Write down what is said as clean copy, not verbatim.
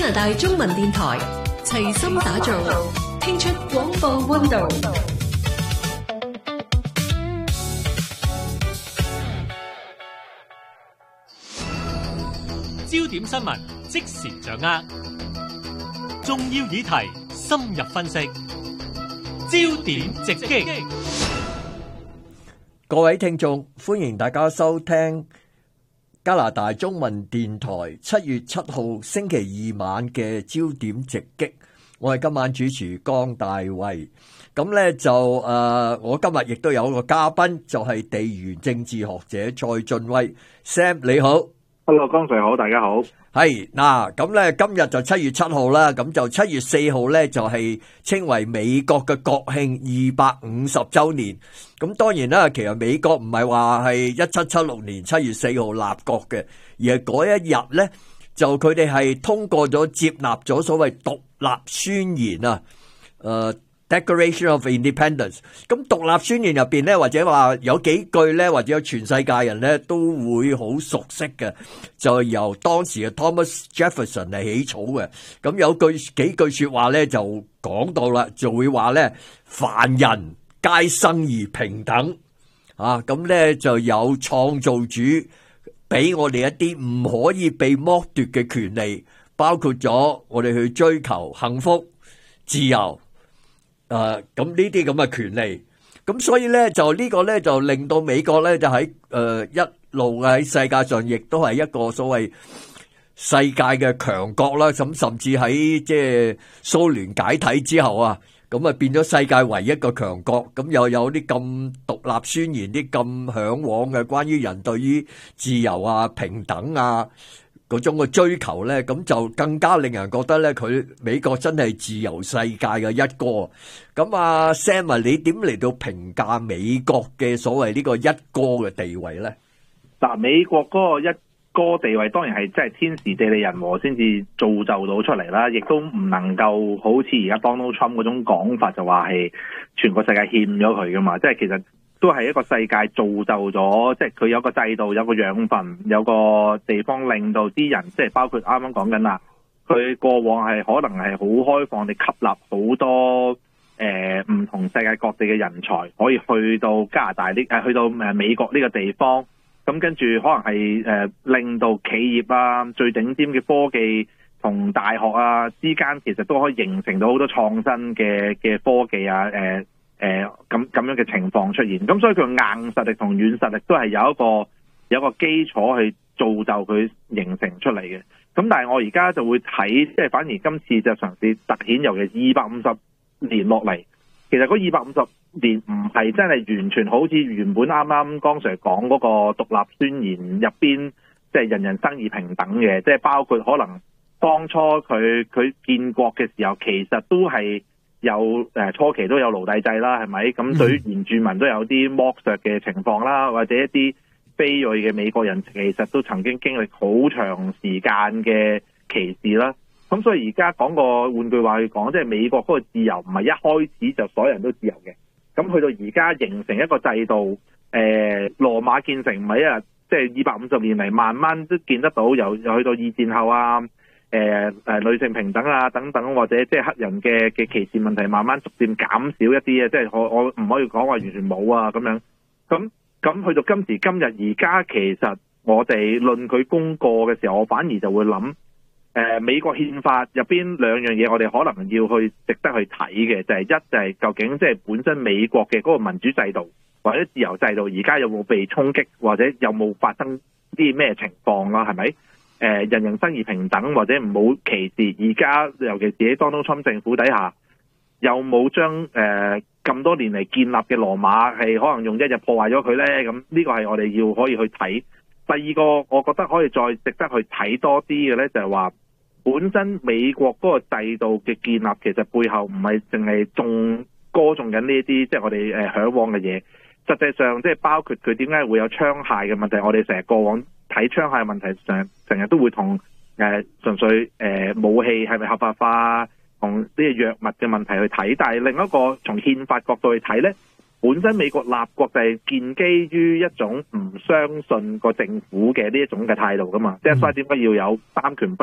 拿大中文電台齊心打造，聽出廣播溫度。 焦點新聞即時掌握，重要議題深入分析，焦點直擊。 各位聽眾，歡迎大家收聽加拿大中文電台7月7號星期二晚嘅焦點直擊。我係今晚主持江大衛。咁呢就我今日亦都有一個嘉賓，就係地緣政治學者蔡俊威 Sam， 你好。 Hello， 江 Sir 好，大家好。 係嗱，咁咧今日就7月7號啦，咁就7月4號咧就係稱為美國嘅國慶250週年。咁當然啦，其實美國唔係話係1776年7月4號立國嘅，而係嗰一日咧就佢哋係通過咗接納咗所謂獨立宣言啊，Declaration of Independence。咁獨立宣言入邊咧，或者話有幾句咧，或者有全世界人咧都會好熟悉嘅，就由當時嘅 Thomas Jefferson 嚟起草嘅。咁有幾句說話咧就講到啦，就會話咧凡人皆生而平等啊。咁咧就有創造主俾我哋一啲唔可以被剝奪嘅權利，包括咗我哋去追求幸福、自由。咁呢啲咁嘅權利，咁所以咧就呢個咧就令到美國咧就喺一路喺世界上亦都係一個所謂世界嘅強國啦。咁甚至喺即係蘇聯解體之後啊，咁啊變咗世界唯一一個強國。咁又有啲咁獨立宣言，啲咁向往嘅關於人對於自由啊、平等啊嗰種嘅追求咧，咁就更加令人覺得咧，佢美國真係自由世界嘅一哥。咁啊 Sam， 你點嚟到評價美國嘅所謂呢個一哥嘅地位咧？ 嗱，美國嗰個一哥地位當然係真係天時地利人和先至造就到出嚟啦，亦都唔能夠好似而家 Donald Trump 嗰種講法，就話係全個世界欠咗佢噶嘛。即係其實都係一個世界造就咗，即係佢有個制度，有個養分，有個地方令到啲人，即係包括啱啱講緊啦，佢過往係可能係好開放地吸納好多唔同世界各地嘅人才，可以去到加拿大去到美國呢個地方，咁跟住可能係令到企業啊，最頂尖嘅科技同大學啊之間，其實都可以形成到好多創新嘅科技啊，咁樣嘅情況出現。咁所以佢硬實力同軟實力都係有一個基礎去造就佢形成出嚟嘅。咁但係我而家就會睇，即係反而今次就嘗試突顯，尤其是250年落嚟，其實嗰250年唔係真係完全好似原本啱啱江 Sir 講嗰個獨立宣言入邊，即係人人生而平等嘅，即係包括可能當初佢建國嘅時候，其實都係有初期都有奴隸制啦，係咪？咁對於原住民都有啲剝削嘅情況啦，或者一啲非裔嘅美國人其實都曾經經歷好長時間嘅歧視啦。咁所以而家講個換句話去講，即係美國嗰個自由唔係一開始就所有人都自由嘅。咁去到而家形成一個制度，羅馬建成唔係即係250年嚟慢慢都見得到，又去到二戰後啊，女性平等啊等等，或者即係黑人嘅歧視問題慢慢逐漸減少一啲啊，即係我唔可以講話完全冇啊咁樣。咁去到今時今日，而家其實我哋論佢功過嘅時候，我反而就會諗，美國憲法入邊兩樣嘢，我哋可能要去值得去睇嘅，就係一就係究竟即係本身美國嘅嗰個民主制度或者自由制度，而家有冇被衝擊，或者有冇發生啲咩情況啦？係咪？人人生而平等，或者唔好歧視。而家尤其是喺 Donald Trump 政府底下，有冇將咁多年嚟建立嘅羅馬係可能用一日破壞咗佢呢？咁呢個係我哋要可以去睇。第二個我覺得可以再值得去睇多啲嘅呢，就係話本身美國嗰個制度嘅建立，其實背後唔係淨係歌頌緊呢啲即係我哋嚮往嘅嘢。實際上即係包括佢點解會有槍械嘅問題，我哋成日過往睇槍械嘅問題成日都會同純粹武器係咪合法化同呢個藥物嘅問題去睇。但係另一個從憲法角度去睇呢，本身美國立國就係建基於一種唔相信個政府嘅呢一種嘅態度噶嘛，即係所以點解要有三權